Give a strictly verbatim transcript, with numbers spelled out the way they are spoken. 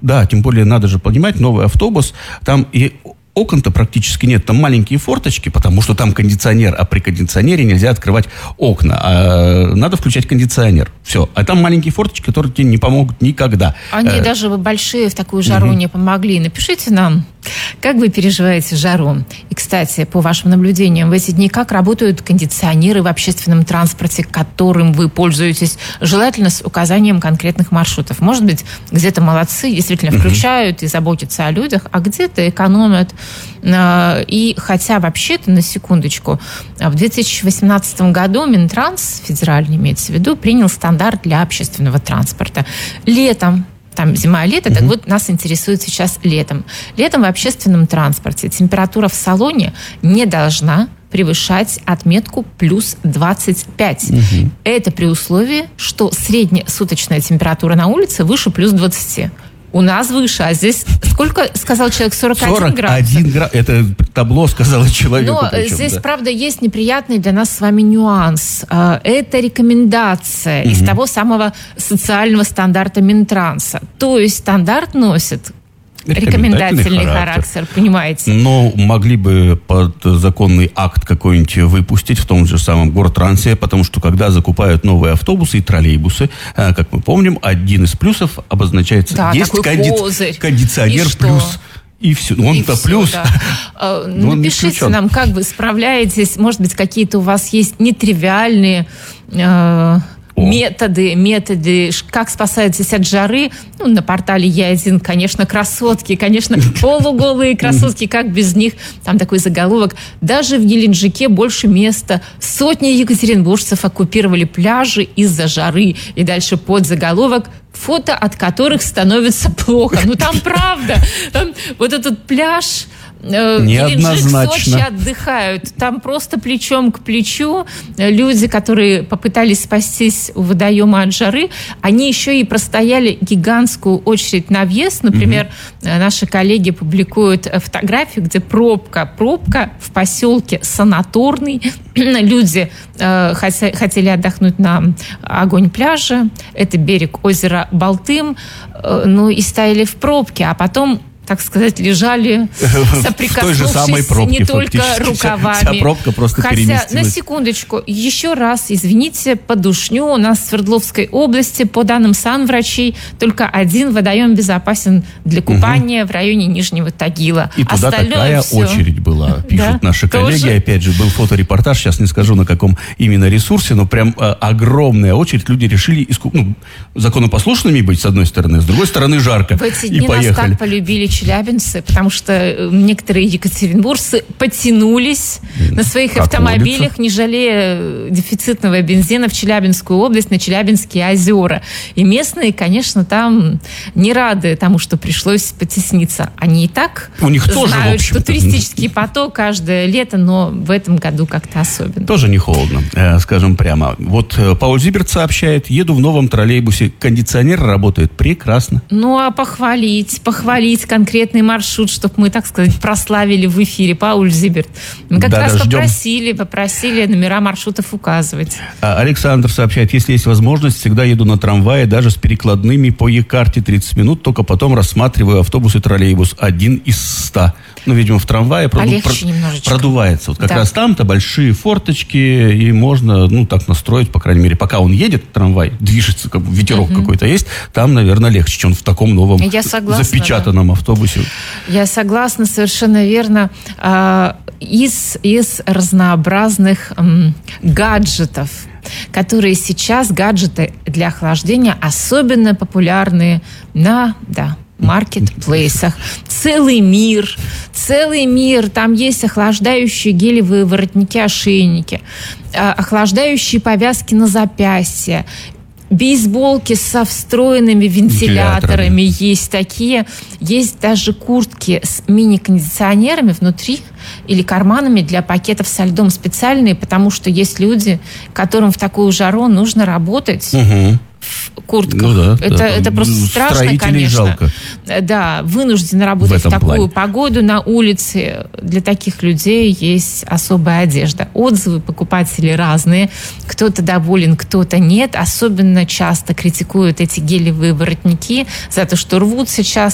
Да, тем более надо же понимать, новый автобус, там и окон-то практически нет, там маленькие форточки, потому что там кондиционер, а при кондиционере нельзя открывать окна, а надо включать кондиционер. Все. А там маленькие форточки, которые тебе не помогут никогда. Они э- даже большие в такую жару угу. не помогли. Напишите нам, как вы переживаете жару. И, кстати, по вашим наблюдениям, в эти дни как работают кондиционеры в общественном транспорте, которым вы пользуетесь, желательно с указанием конкретных маршрутов. Может быть, где-то молодцы, действительно включают и заботятся о людях, а где-то экономят. И хотя вообще-то, на секундочку, в две тысячи восемнадцатом году Минтранс, федеральный имеется в виду, принял стандарт для общественного транспорта. Летом, там зима-лето, угу. так вот нас интересует сейчас летом. Летом в общественном транспорте температура в салоне не должна превышать отметку плюс двадцать пять. Угу. Это при условии, что средняя суточная температура на улице выше плюс двадцати. У нас выше, а здесь сколько, сказал человек, сорок один градус? сорок один градус, это табло сказала человеку. Но причем, здесь, да. правда, есть неприятный для нас с вами нюанс. Это рекомендация угу. из того самого социального стандарта Минтранса. То есть стандарт носит рекомендательный характер. характер, понимаете? Но могли бы под законный акт какой-нибудь выпустить в том же самом Гортрансе, потому что когда закупают новые автобусы и троллейбусы, как мы помним, один из плюсов обозначается, да, есть конди... кондиционер и плюс. И все. Он-то и плюс. Все, да. Напишите нам, как вы справляетесь. Может быть, какие-то у вас есть нетривиальные э, методы, методы, как спасаетесь от жары. Ну, на портале Я один, конечно, красотки, конечно, полуголые красотки, как без них. Там такой заголовок. Даже в Геленджике больше места. Сотни екатеринбуржцев оккупировали пляжи из-за жары. И дальше под заголовок: фото от которых становится плохо. Ну, там правда. Там вот этот пляж, э, Геленджик, Сочи отдыхают. Там просто плечом к плечу люди, которые попытались спастись у водоема от жары, они еще и простояли гигантскую очередь на въезд. Например, mm-hmm. наши коллеги публикуют фотографию, где пробка, пробка в поселке Санаторный. Люди э, хотели отдохнуть на огонь пляжа. Это берег озера Балтым, ну и стояли в пробке, а потом, так сказать, лежали, соприкоснувшись не только рукавами. Вся пробка просто переместилась. Хотя, на секундочку, еще раз, извините, по Душню у нас в Свердловской области, по данным санврачей, только один водоем безопасен для купания угу. в районе Нижнего Тагила. И туда остальное такая все... очередь была, пишут да? наши коллеги. Тоже? Опять же, был фоторепортаж, сейчас не скажу, на каком именно ресурсе, но прям э, огромная очередь. Люди решили иску... ну, законопослушными быть, с одной стороны, с другой стороны, жарко. В эти и дни поехали. Нас так полюбили челябинцы, потому что некоторые екатеринбуржцы потянулись на своих как автомобилях, водится. Не жалея дефицитного бензина, в Челябинскую область, на Челябинские озера. И местные, конечно, там не рады тому, что пришлось потесниться. Они и так У них тоже, знают, что туристический поток каждое лето, но в этом году как-то особенно. Тоже не холодно, скажем прямо. Вот Пауль Зиберт сообщает: еду в новом троллейбусе, кондиционер работает прекрасно. Ну, а похвалить, похвалить конкретный маршрут, чтобы мы, так сказать, прославили в эфире. Пауль Зиберт. Мы как да, раз ждем. попросили, попросили номера маршрутов указывать. Александр сообщает: если есть возможность, всегда еду на трамвае, даже с перекладными по Е-карте тридцать минут, только потом рассматриваю автобус и троллейбус. Один из ста. Ну, видимо, в трамвае проду... про... продувается. Вот как да. раз там-то большие форточки, и можно, ну, так настроить, по крайней мере, пока он едет, трамвай, движется, как бы ветерок угу. какой-то есть, там, наверное, легче, чем в таком новом Я согласна, запечатанном да. автобусе. Я согласна, совершенно верно. Из, из разнообразных м, гаджетов, которые сейчас, гаджеты для охлаждения, особенно популярны на, да, маркетплейсах. Целый мир, целый мир. Там есть охлаждающие гелевые воротники-ошейники, охлаждающие повязки на запястье, бейсболки со встроенными вентиляторами. вентиляторами. Есть такие. Есть даже куртки с мини-кондиционерами внутри или карманами для пакетов со льдом специальные, потому что есть люди, которым в такую жару нужно работать. Угу. В куртках. Ну, да, это, да, это просто страшно, конечно. Жалко. Да, вынуждены работать в, в такую плане. Погоду на улице. Для таких людей есть особая одежда. Отзывы покупателей разные. Кто-то доволен, кто-то нет. Особенно часто критикуют эти гелевые воротники за то, что рвут сейчас